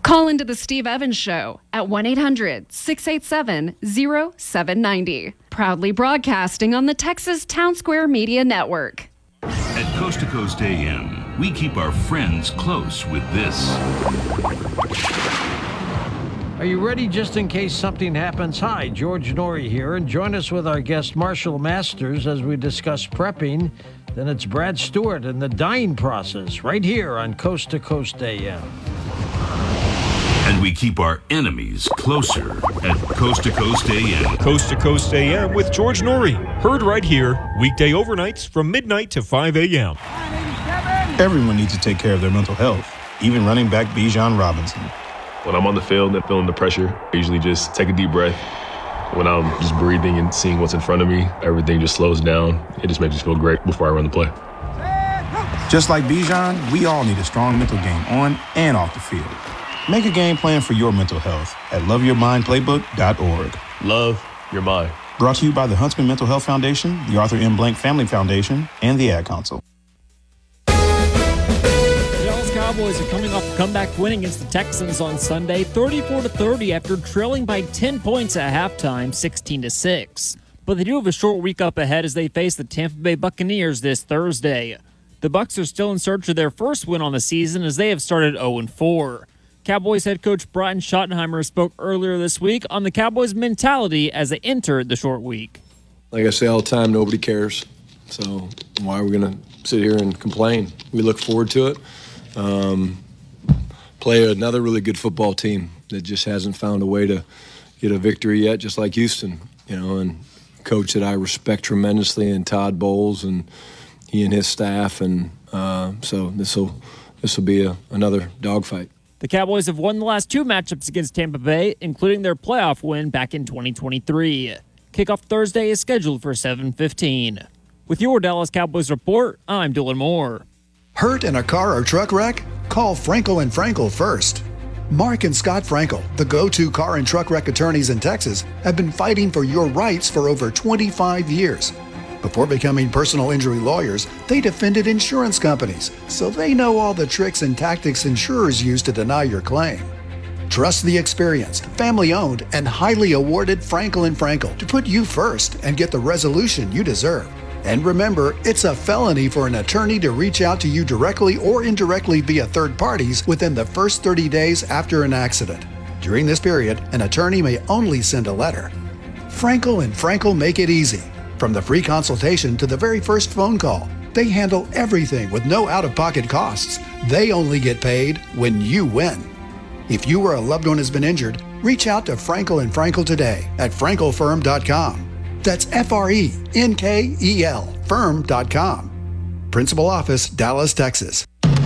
Call into the Steve Evans Show at 1-800-687-0790. Proudly broadcasting on the Texas Town Square Media Network. At Coast to Coast AM, we keep our friends close with this. Are you ready just in case something happens? Hi, George Norrie here, and join us with our guest Marshall Masters as we discuss prepping. Then it's Brad Stewart and the dying process right here on Coast to Coast AM. And we keep our enemies closer at Coast to Coast AM. Coast to Coast AM with George Norrie. Heard right here, weekday overnights from midnight to 5 a.m. Everyone needs to take care of their mental health, even running back Bijan Robinson. When I'm on the field and feeling the pressure, I usually just take a deep breath. When I'm just breathing and seeing what's in front of me, everything just slows down. It just makes me feel great before I run the play. Just like Bijan, we all need a strong mental game on and off the field. Make a game plan for your mental health at loveyourmindplaybook.org. Love your mind. Brought to you by the Huntsman Mental Health Foundation, the Arthur M. Blank Family Foundation, and the Ad Council. Cowboys are coming off a comeback win against the Texans on Sunday, 34-30 after trailing by 10 points at halftime, 16-6. But they do have a short week up ahead as they face the Tampa Bay Buccaneers this Thursday. The Bucs are still in search of their first win on the season as they have started 0-4. Cowboys head coach Brian Schottenheimer spoke earlier this week on the Cowboys' mentality as they entered the short week. Like I say all the time, nobody cares. So why are we going to sit here and complain? We look forward to it. Play another really good football team that just hasn't found a way to get a victory yet, just like Houston, and a coach that I respect tremendously, and Todd Bowles, and he and his staff, and so this will be another dogfight. The Cowboys have won the last two matchups against Tampa Bay, including their playoff win back in 2023. Kickoff Thursday is scheduled for 7:15. With your Dallas Cowboys report, I'm Dylan Moore. Hurt in a car or truck wreck? Call Frankel & Frankel first. Mark and Scott Frankel, the go-to car and truck wreck attorneys in Texas, have been fighting for your rights for over 25 years. Before becoming personal injury lawyers, they defended insurance companies, so they know all the tricks and tactics insurers use to deny your claim. Trust the experienced, family-owned, and highly awarded Frankel & Frankel to put you first and get the resolution you deserve. And remember, it's a felony for an attorney to reach out to you directly or indirectly via third parties within the first 30 days after an accident. During this period, an attorney may only send a letter. Frankel & Frankel make it easy. From the free consultation to the very first phone call, they handle everything with no out-of-pocket costs. They only get paid when you win. If you or a loved one has been injured, reach out to Frankel & Frankel today at frankelfirm.com. That's FRENKEL firm.com. Principal office, Dallas, Texas.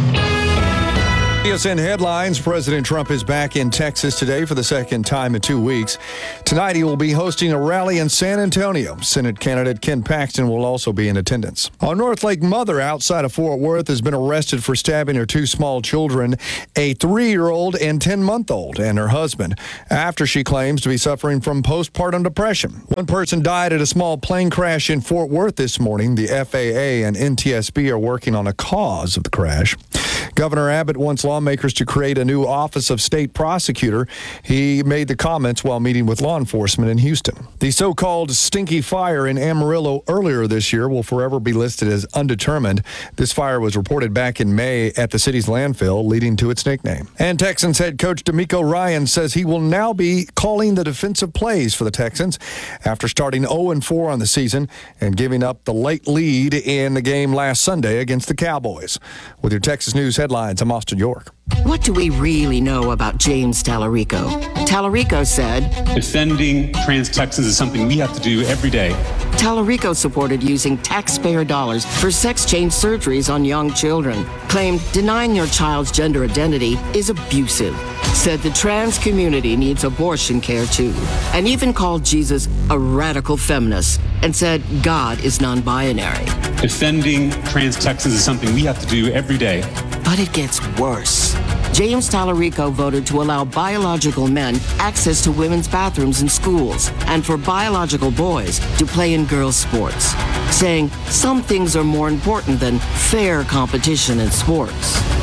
TSN headlines. President Trump is back in Texas today for the second time in 2 weeks. Tonight, he will be hosting a rally in San Antonio. Senate candidate Ken Paxton will also be in attendance. A North Lake mother outside of Fort Worth has been arrested for stabbing her two small children, a 3-year-old and 10-month-old, and her husband, after she claims to be suffering from postpartum depression. One person died at a small plane crash in Fort Worth this morning. The FAA and NTSB are working on a cause of the crash. Governor Abbott wants lawmakers to create a new Office of State Prosecutor. He made the comments while meeting with law enforcement in Houston. The so-called stinky fire in Amarillo earlier this year will forever be listed as undetermined. This fire was reported back in May at the city's landfill, leading to its nickname. And Texans head coach DeMeco Ryan says he will now be calling the defensive plays for the Texans after starting 0-4 on the season and giving up the late lead in the game last Sunday against the Cowboys. With your Texas News headlines, I'm Austin York. What do we really know about James Tallarico? Tallarico said, defending trans Texans is something we have to do every day. Tallarico supported using taxpayer dollars for sex change surgeries on young children. Claimed denying your child's gender identity is abusive. Said the trans community needs abortion care too. And even called Jesus a radical feminist and said God is non-binary. Defending trans Texans is something we have to do every day. But it gets worse. James Tallarico voted to allow biological men access to women's bathrooms in schools and for biological boys to play in girls' sports, saying some things are more important than fair competition in sports.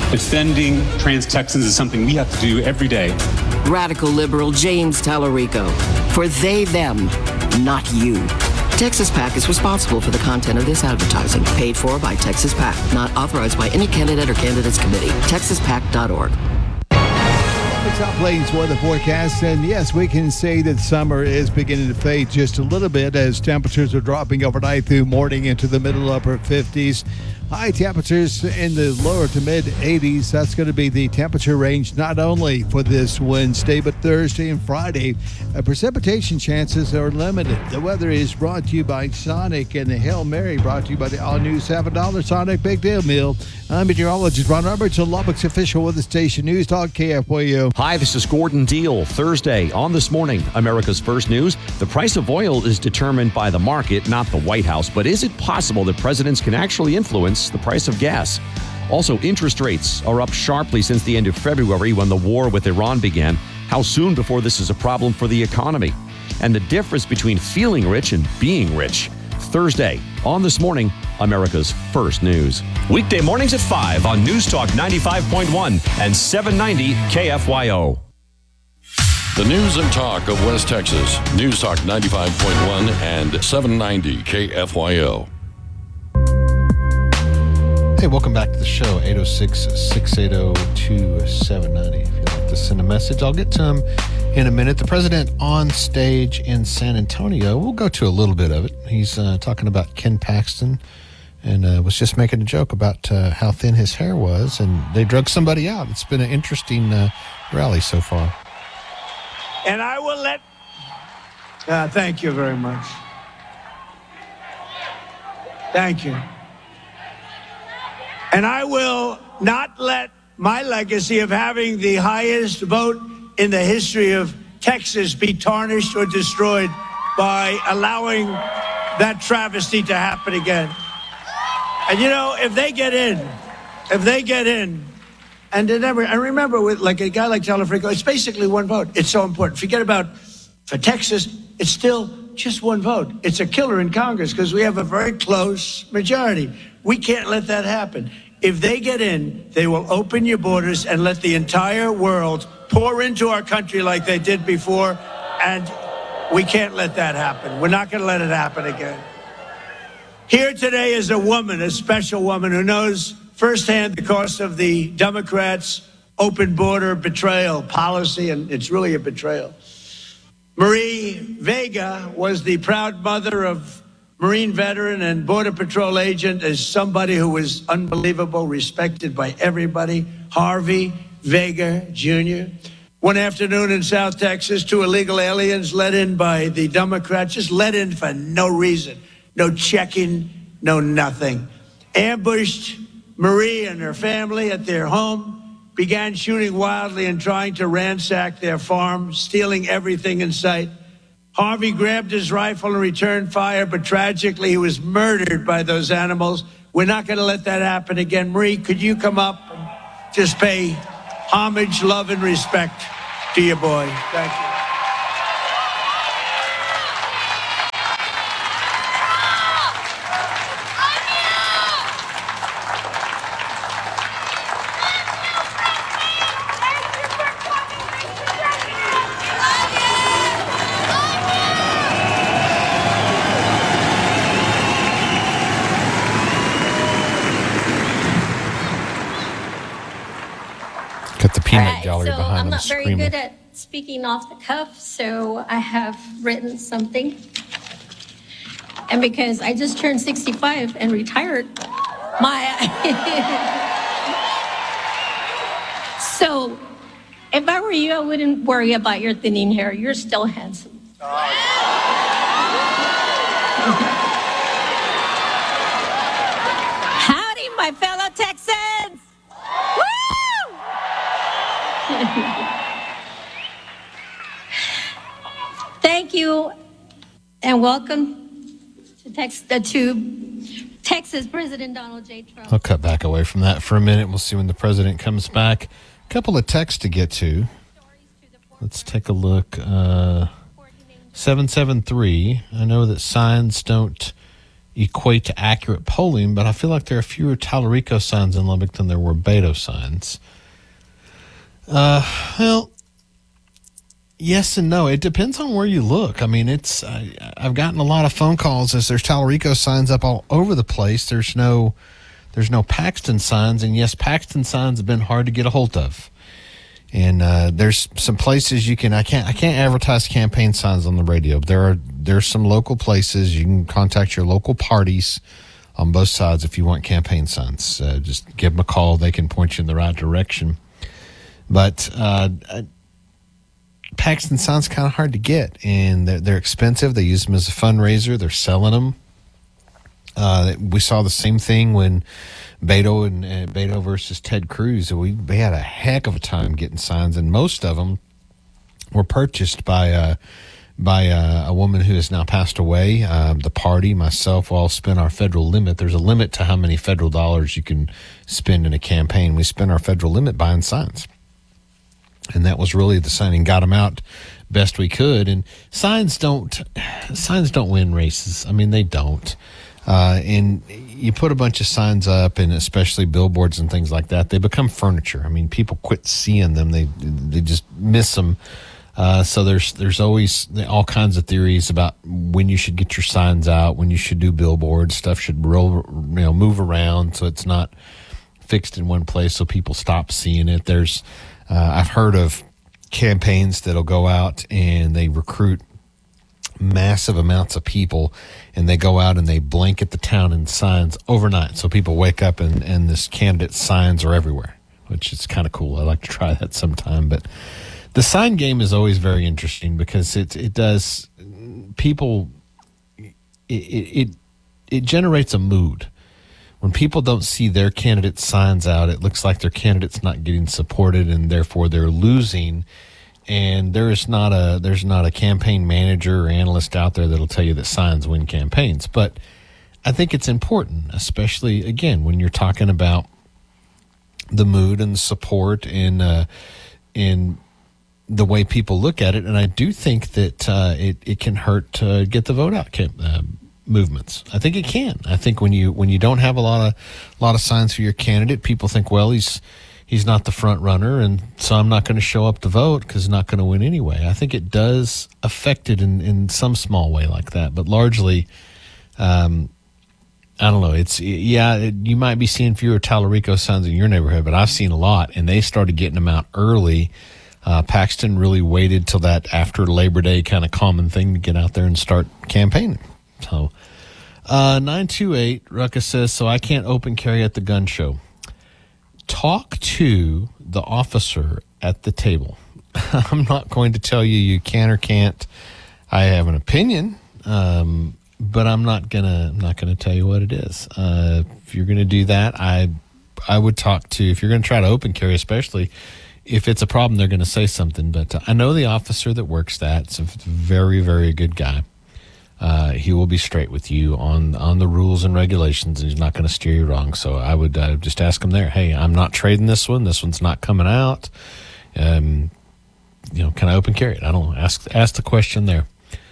Defending trans Texans is something we have to do every day. Radical liberal James Tallarico. For they, them, not you. Texas PAC is responsible for the content of this advertising. Paid for by Texas PAC. Not authorized by any candidate or candidates committee. TexasPAC.org. The top lanes weather forecast, and yes, we can say that summer is beginning to fade just a little bit as temperatures are dropping overnight through morning into the middle upper 50s. High temperatures in the lower to mid 80s. That's going to be the temperature range not only for this Wednesday, but Thursday and Friday. Precipitation chances are limited. The weather is brought to you by Sonic, and the Hail Mary brought to you by the all-new $7 Sonic Big Deal Meal. I'm meteorologist Ron Roberts on Lubbock's official weather station News Talk KFYO. Hi, this is Gordon Deal. Thursday on This Morning, America's First News. The price of oil is determined by the market, not the White House. But is it possible that presidents can actually influence the price of gas? Also, interest rates are up sharply since the end of February when the war with Iran began. How soon before this is a problem for the economy? And the difference between feeling rich and being rich. Thursday on This Morning, America's First News. Weekday mornings at 5 on News Talk 95.1 and 790 KFYO. The news and talk of West Texas. News Talk 95.1 and 790 KFYO. Hey, welcome back to the show, 806-680-2790. If you'd like to send a message, I'll get to them in a minute. The president on stage in San Antonio, we'll go to a little bit of it. He's talking about Ken Paxton and was just making a joke about how thin his hair was, and they drug somebody out. It's been an interesting rally so far. And I will let... thank you very much. Thank you. And I will not let my legacy of having the highest vote in the history of Texas be tarnished or destroyed by allowing that travesty to happen again. And, you know, if they get in, and remember, with like a guy like Tallarico, it's basically one vote. It's so important. Forget about, for Texas, it's still just one vote. It's a killer in Congress because we have a very close majority. We can't let that happen. If they get in, they will open your borders and let the entire world pour into our country like they did before, and we can't let that happen. We're not going to let it happen again. Here today is a woman, a special woman, who knows firsthand the cost of the Democrats' open border betrayal policy, and it's really a betrayal. Marie Vega was the proud mother of Marine veteran and Border Patrol agent, as somebody who was unbelievable, respected by everybody, Harvey Vega Jr. One afternoon in South Texas, 2 illegal aliens let in by the Democrats, just let in for no reason, no checking, no nothing. Ambushed Marie and her family at their home, began shooting wildly and trying to ransack their farm, stealing everything in sight. Harvey grabbed his rifle and returned fire, but tragically he was murdered by those animals. We're not going to let that happen again. Marie, could you come up and just pay homage, love, and respect to your boy? Thank you. Got the peanut gallery behind I'm them not very screaming. good at speaking off the cuff, so I have written something. And because I just turned 65 and retired, so if I were you, I wouldn't worry about your thinning hair. You're still handsome. Howdy, my fellow Texans! Woo! Thank you, and welcome to Texas President Donald J. Trump. I'll cut back away from that for a minute. We'll see when the president comes back. A couple of texts to get to. Let's take a look. 773. I know that signs don't equate to accurate polling, but I feel like there are fewer Tallarico signs in Lubbock than there were Beto signs. Well, yes and no. It depends on where you look. I mean, I've gotten a lot of phone calls as there's Tallarico signs up all over the place. There's no Paxton signs, and yes, Paxton signs have been hard to get a hold of. And there's some places you can. I can't advertise campaign signs on the radio. There's some local places you can contact your local parties on both sides if you want campaign signs. Just give them a call; they can point you in the right direction. But Paxton signs kind of hard to get, and they're expensive. They use them as a fundraiser. They're selling them. We saw the same thing when Beto versus Ted Cruz. They had a heck of a time getting signs, and most of them were purchased by a woman who has now passed away. The party, myself, will all spend our federal limit. There's a limit to how many federal dollars you can spend in a campaign. We spent our federal limit buying signs. And that was really the signing. Got them out best we could. And signs don't win races. I mean, they don't. And you put a bunch of signs up, and especially billboards and things like that, they become furniture. I mean, people quit seeing them. They just miss them. So there's always all kinds of theories about when you should get your signs out, when you should do billboards. Stuff should move around so it's not fixed in one place so people stop seeing it. I've heard of campaigns that'll go out and they recruit massive amounts of people, and they go out and they blanket the town in signs overnight. So people wake up and this candidate's signs are everywhere, which is kind of cool. I like to try that sometime. But the sign game is always very interesting because it generates a mood. When people don't see their candidate's signs out, it looks like their candidate's not getting supported, and therefore they're losing. And there's not a campaign manager or analyst out there that'll tell you that signs win campaigns. But I think it's important, especially, again, when you're talking about the mood and the support and the way people look at it. And I do think that it can hurt to get the vote out movements. I think it can. I think when you don't have a lot of signs for your candidate, people think, well, he's not the front runner, and so I'm not going to show up to vote because he's not going to win anyway. I think it does affect it in some small way like that, but largely, I don't know. You might be seeing fewer Tallarico signs in your neighborhood, but I've seen a lot, and they started getting them out early. Paxton really waited till that after Labor Day kind of common thing to get out there and start campaigning. So 928 Ruckus says, so I can't open carry at the gun show. Talk to the officer at the table. I'm not going to tell you can or can't. I have an opinion, but I'm not gonna tell you what it is. If you're gonna do that, I would talk to. If you're gonna try to open carry, especially if it's a problem, they're gonna say something. But I know the officer that works that. It's a very, very good guy. He will be straight with you on the rules and regulations, and he's not going to steer you wrong. So I would just ask him there, hey, I'm not trading this one. This one's not coming out. Can I open carry it? I don't know. Ask the question there.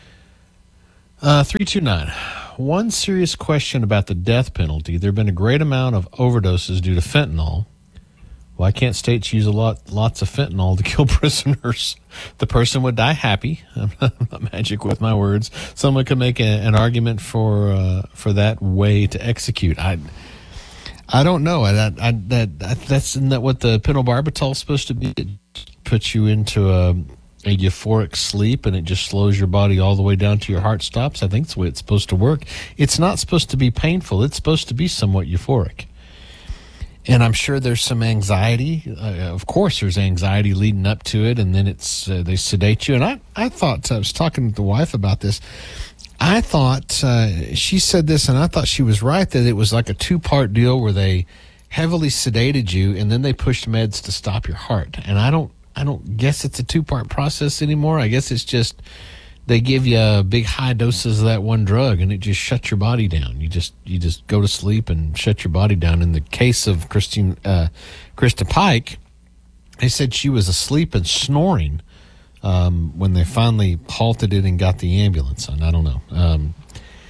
329. One serious question about the death penalty. There have been a great amount of overdoses due to fentanyl. Why can't states use lots of fentanyl to kill prisoners? The person would die happy. I'm not magic with my words. Someone could make an argument for that way to execute. I don't know. Isn't that what the pentobarbital is supposed to be? It puts you into a euphoric sleep, and it just slows your body all the way down to your heart stops. I think that's the way it's supposed to work. It's not supposed to be painful. It's supposed to be somewhat euphoric. And I'm sure there's some anxiety. Of course, there's anxiety leading up to it, and then they sedate you. And I thought, I was talking to the wife about this. I thought, she said this, and I thought she was right, that it was like a two-part deal where they heavily sedated you, and then they pushed meds to stop your heart. And I don't guess it's a two-part process anymore. I guess it's just they give you big high doses of that one drug, and it just shuts your body down. You just go to sleep and shut your body down. In the case of Krista Pike, they said she was asleep and snoring when they finally halted it and got the ambulance on. I don't know.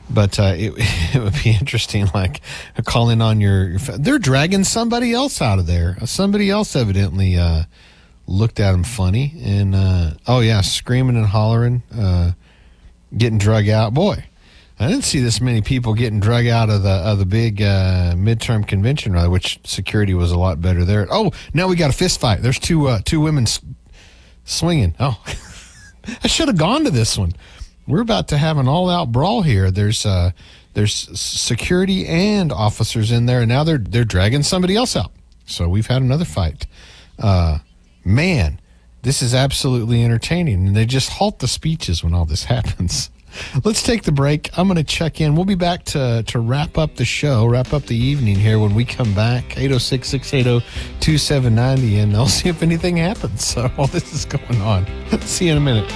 But it would be interesting, like calling on your they're dragging somebody else out of there. Somebody else evidently looked at him funny and screaming and hollering, getting drug out. Boy, I didn't see this many people getting drug out of the big midterm convention rally, which security was a lot better there. Oh, now we got a fist fight. There's two women swinging. Oh, I should have gone to this one. We're about to have an all-out brawl here. There's security and officers in there, and now they're dragging somebody else out. So we've had another fight. Man, this is absolutely entertaining, and they just halt the speeches when all this happens. Let's take the break. I'm going to check in. We'll be back to wrap up the show, wrap up the evening here when we come back, 806-680-2790, and I'll see if anything happens. So while this is going on, see you in a minute.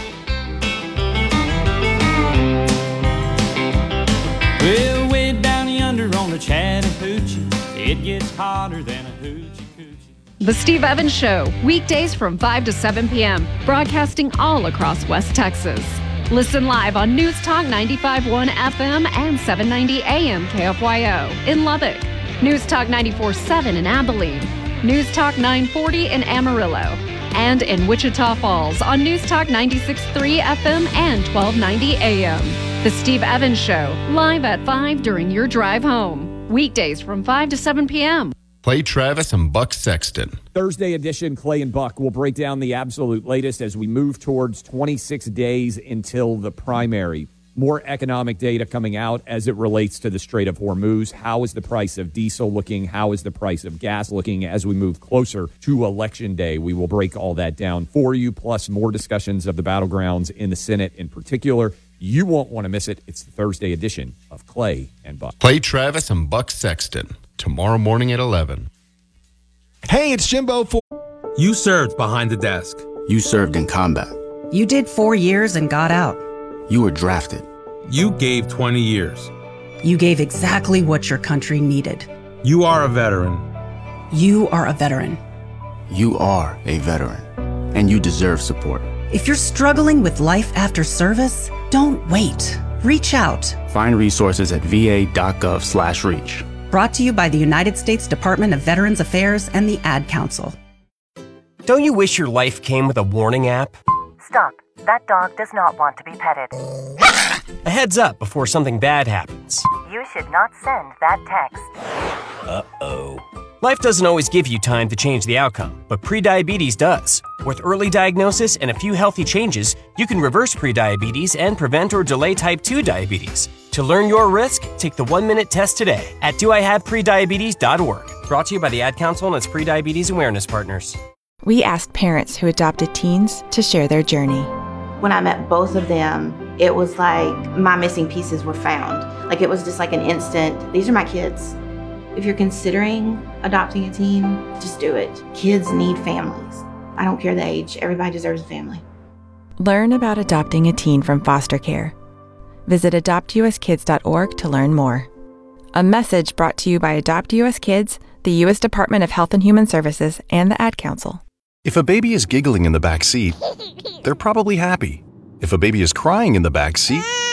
Well, way down yonder on the Chattahoochee, it gets hotter than a hoochie coochie. The Steve Evans Show, weekdays from 5 to 7 p.m., broadcasting all across West Texas. Listen live on News Talk 95.1 FM and 790 AM KFYO in Lubbock, News Talk 94.7 in Abilene, News Talk 940 in Amarillo, and in Wichita Falls on News Talk 96.3 FM and 1290 AM. The Steve Evans Show, live at 5 during your drive home. Weekdays from 5 to 7 p.m. Clay Travis and Buck Sexton. Thursday edition, Clay and Buck will break down the absolute latest as we move towards 26 days until the primary. More economic data coming out as it relates to the Strait of Hormuz. How is the price of diesel looking? How is the price of gas looking as we move closer to Election Day? We will break all that down for you, plus more discussions of the battlegrounds in the Senate in particular. You won't want to miss it. It's the Thursday edition of Clay and Buck. Clay Travis and Buck Sexton, tomorrow morning at 11. Hey, it's Jimbo. You served behind the desk. You served in combat. You did 4 years and got out. You were drafted. You gave 20 years. You gave exactly what your country needed. You are a veteran. You are a veteran. You are a veteran, and you deserve support. If you're struggling with life after service, don't wait. Reach out. Find resources at va.gov/reach. Brought to you by the United States Department of Veterans Affairs and the Ad Council. Don't you wish your life came with a warning app? Stop. That dog does not want to be petted. A heads up before something bad happens. You should not send that text. Uh-oh. Life doesn't always give you time to change the outcome, but prediabetes does. With early diagnosis and a few healthy changes, you can reverse prediabetes and prevent or delay type 2 diabetes. To learn your risk, take the 1-minute test today at doihaveprediabetes.org. Brought to you by the Ad Council and its prediabetes awareness partners. We asked parents who adopted teens to share their journey. When I met both of them, it was like my missing pieces were found. Like it was just like an instant, these are my kids. If you're considering adopting a teen, just do it. Kids need families. I don't care the age, everybody deserves a family. Learn about adopting a teen from foster care. Visit adoptuskids.org to learn more. A message brought to you by Adopt US Kids, the U.S. Department of Health and Human Services, and the Ad Council. If a baby is giggling in the back seat, they're probably happy. If a baby is crying in the back seat,